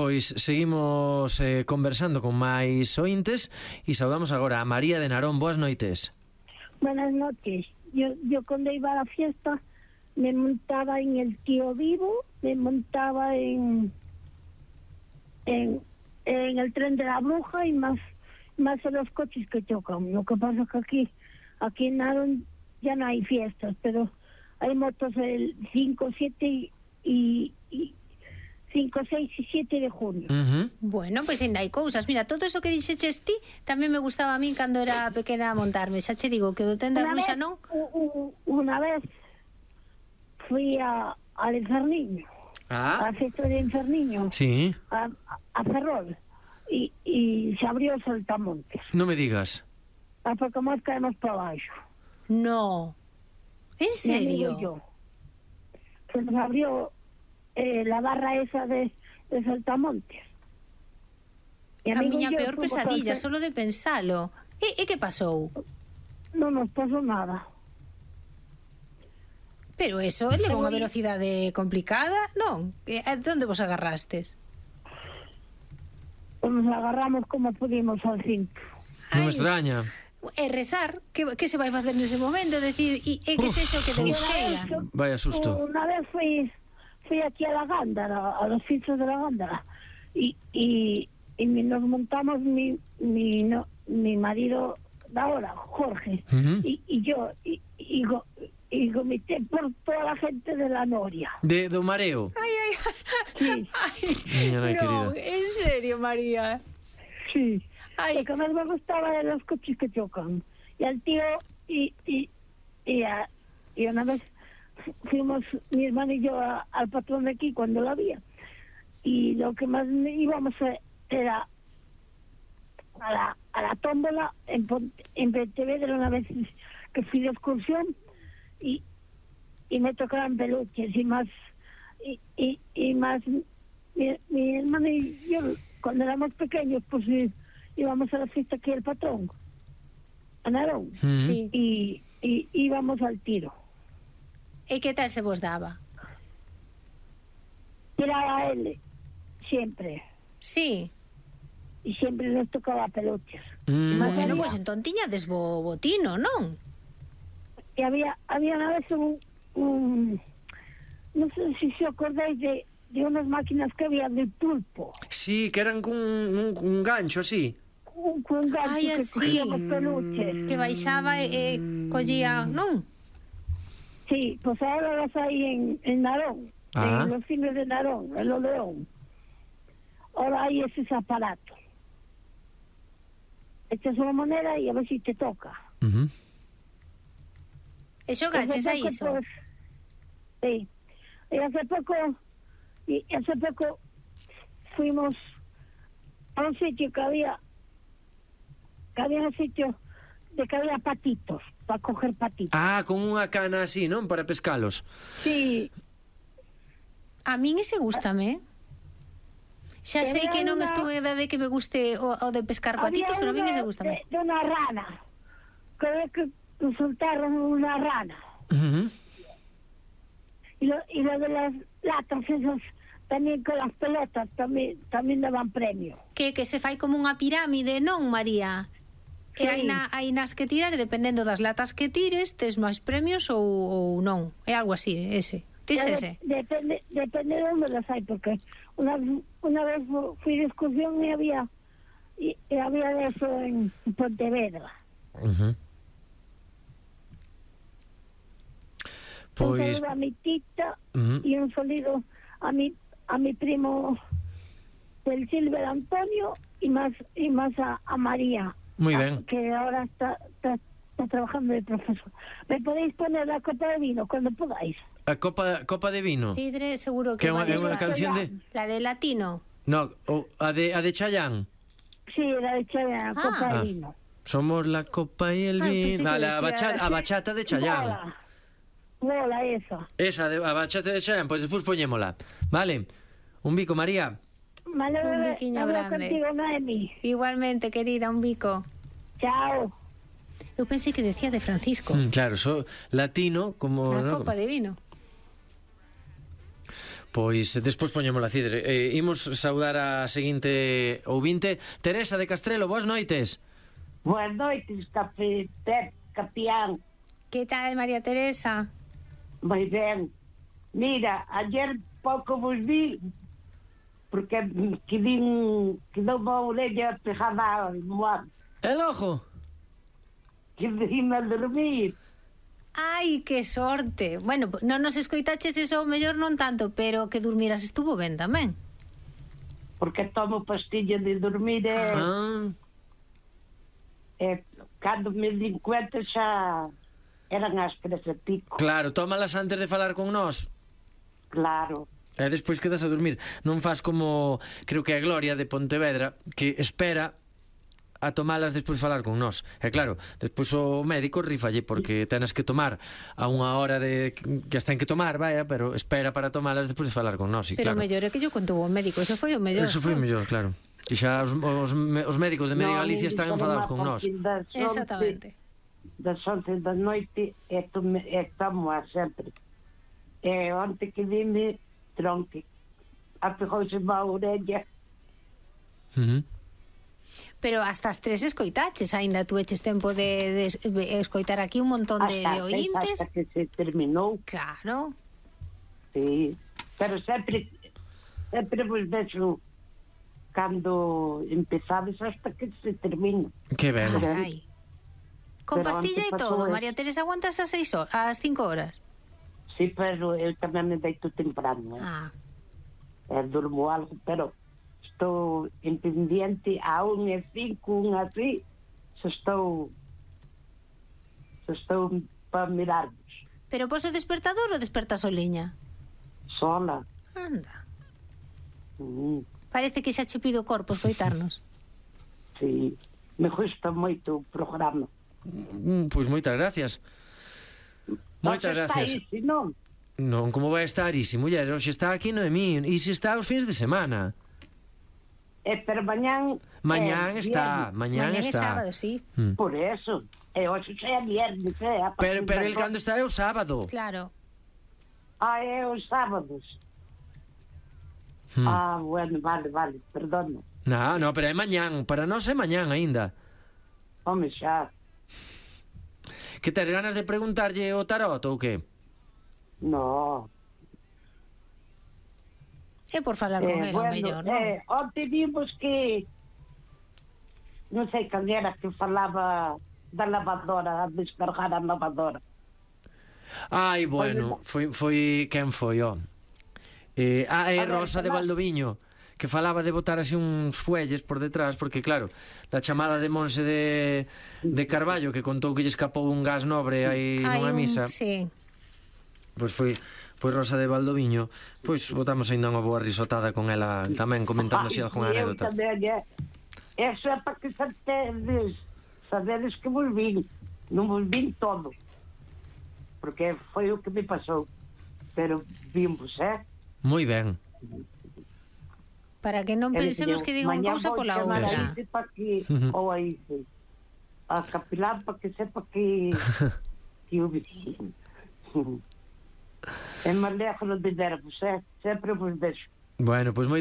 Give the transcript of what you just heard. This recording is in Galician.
Pois seguimos conversando con máis ointes e saudamos agora a María de Narón. Boas noites. Buenas noches. Yo cuando iba a la fiesta me montaba en el Tío Vivo, me montaba en el tren de la Bruja y más en los coches que chocan. Lo que pasa es que aquí en Narón ya no hay fiestas, pero hay motos el 5, 7 y 5, 6 y 7 de junio. Bueno, pois ainda hai cousas. Mira, todo eso que dixeches ti tamén me gustaba a min cando era pequena montarme. Xa che digo que do tren da Bruxa non. Una vez fui al Inferniño, a la fiesta de Inferniño, Sí. a Ferrol, y se abrió el Saltamontes. Non me digas. Porque más caemos para abaixo. No. En Mi amigo y serio? yo. Se nos abrió la barra esa de Saltamontes. Mi A amigo y miña yo peor fuimos a pesadilla, hacer- solo de pensalo. E que pasou? No nos pasó nada. Pero eso leva unha velocidade complicada, non? Onde vos agarrastes? Pues nos agarramos como pudimos al cinto. Non me Ai. extraña. E rezar, que se vai facer nese momento? Decir, que é eso que Deus queira? Vaya susto. Una vez fui aquí a la Gándara, a los filtros de la Gándara, y nos montamos mi marido de ahora, Jorge, y yo, y vomité por toda la gente de la Noria. Do mareo. Sí, Miña nai Non, querida. en serio, María. sí. Ay, Lo que más me gustaba de los coches que chocan. Y al tío, y una vez fuimos mi hermano y yo al patrón de aquí cuando lo había. Y lo que más íbamos era a la tómbola en Pontevedra una vez que fui de excursión y me tocaban peluches y más mi hermano y yo cuando éramos pequeños pues íbamos a la fiesta aquí el patrón a Narón sí. y íbamos al tiro. E que tal se vos daba? Tiraba a él siempre Sí. y siempre nos tocaba peluches. Bueno, había- pois entón tiñades botino, non? Y había una vez un no sé si os acordáis de unas máquinas que había de pulpo, Sí, que eran cun gancho así. un gancho Ai, que así. cogíamos peluches. Que baixaba e collía, non? Sí, pues ahora las hay en Narón, en los cines de Narón, en los León. Ahora hay esos aparatos. Echas una moneda y a ver si te toca. E xogaches a Hace iso? poco, pues, sí. Y hace poco fuimos a un sitio que había un sitio de que había patitos, para coger patitos. Con unha cana así, non? Para pescalos. Sí, A min ese gústame. Xa sei que non estou en edade que me guste o de pescar patitos, pero a min ese gústame. de una rana. Creo que soltaron una rana. Y lo de las latas esas también con las pelotas también daban premio. Que se fai como unha pirámide, non, María? E Sí. hai nas que tirar e dependendo das latas que tires, tes máis premios ou non. É algo así, ese. Tis ese. Depende de dónde las hay, porque una vez fui de excursión y había de eso en Pontevedra. Un Pois saludo a mi tita y un saludo a mi primo del Silver Antonio y más a María. moi ben. Que ahora está trabajando de profesor. ¿Me podéis poner la copa de vino cuando podáis? A copa de vino. Cidre, seguro Que que é unha vai canción de... La de latino. No, a de Chayanne. Sí, la de la copa de vino. Somos la copa y el pensé vino. que A decía- bachata de Chayanne. Bola esa. Esa, a bachata de Chayanne, pois despois poñémola. Vale. Un bico, María. Vale, Un bebé, biquiño hablo grande. contigo, Noemi. Igualmente, querida, un bico. Chao. Eu pensei que decía de Francisco. Claro, latino como... La ¿no? copa de vino. Pois despois poñémola, Cidre. Imos saudar a seguinte ouvinte, Teresa de Castrelo, boas noites. Boas noites, Capián. Que tal, María Teresa? Moi ben. Mira, ayer pouco vos vi porque quedou unha orella pegada ao almohado. El ojo. Que vime a dormir. Ai, que sorte. Bueno, non nos escoitaches eso, mellor non tanto, pero que durmiras estuvo ben tamén. Porque tomo pastilla de dormir cando me din cuenta xa eran as 3 e pico. Claro, tómalas antes de falar con nós. Claro. E despois quedas a dormir. Non faz como, creo que a Gloria de Pontevedra, que espera a tomalas despois falar con nós. E claro, despois o médico rifalle porque tenes que tomar a unha hora de que as ten que tomar, vaya, pero espera para tomalas despois de falar con nós. Pero claro, o mellor é que yo contou o médico, eso foi o mellor. Eso foi o mellor, claro. E xa os médicos de Media Galicia están enfadados con nós. Exactamente. Das 11 da noite tomo a sempre. E onte que dime tronque. Apegouse má orella. Pero hasta as 3 escoitaches, aínda tú eches tempo de escoitar aquí un montón de ointes. Hasta que se terminou. Claro. Sí. Pero sempre vos vexo cando empezades hasta que se termina. Que ben. Ai. Con Pero pastilla e antes todo, pasou María Teresa, aguantas as 6 horas, as 5 horas. Sí, pero eu tamén me deito temprano. Durmo algo, pero estou en pendiente a 1:05, 1:06, se estou para mirarvos. Pero pos o despertador ou despertas soliña? Sola. Anda. Parece que xa che pido o corpo escoitarnos. Sí, me gusta moito o programa. Pois moitas gracias. Moitas gracias. Está aí, non? Non, como vai estar isi, muller? Hoxe está aquí Noemí. E se está os fins de semana? Pero mañán... Mañán está, mañán é está. sábado, sí. Por eso. E hoxe xa é viernes, Pero el cando está é o sábado. Claro. É os sábados. Bueno, vale, perdona. No, pero é mañán. Para nós é mañán aínda. Home, xa. Que tes ganas de preguntarlle o tarot ou que? No. É por falar con el, o mellor, non? Onte vimos que non sei quen era que falaba da lavadora, a descargar a lavadora. Ai, bueno, foi quen foi, ó. É Rosa de Valdoviño, que falaba de botar así uns fuelles por detrás, porque claro, da chamada de Monse de Carballo, que contou que lle escapou un gas nobre aí nunha misa. Sí. Pois foi Rosa de Valdoviño. Pois botamos ainda unha boa risotada con ela tamén, comentando así algunha anécdota. Eso é para que sabedes que vos vin. Non vos vin todo, porque foi o que me pasou, pero vimos, moi ben. Para que non pensemos que diga unha cousa pola outra. Ou aí, a capilán para que sepa que o vi. É me alegro de vervos, sempre vos deixo. Bueno, pois moi